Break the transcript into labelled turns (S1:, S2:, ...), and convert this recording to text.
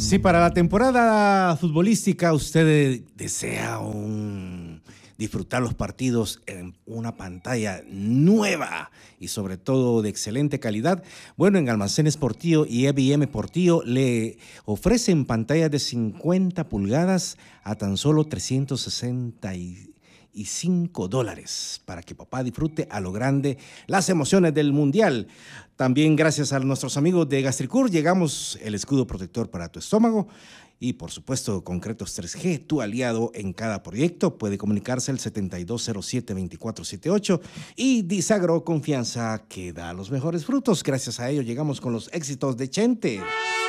S1: Si para la temporada futbolística usted desea disfrutar los partidos en una pantalla nueva y sobre todo de excelente calidad, bueno, en Almacenes Portillo y EBM Portillo le ofrecen pantallas de 50 pulgadas a tan solo $365 para que papá disfrute a lo grande las emociones del Mundial. También gracias a nuestros amigos de Gastricur llegamos el escudo protector para tu estómago y por supuesto Concretos 3G, tu aliado en cada proyecto. Puede comunicarse al 7207-2478 y Disagro, confianza que da los mejores frutos. Gracias a ello llegamos con los éxitos de Chente.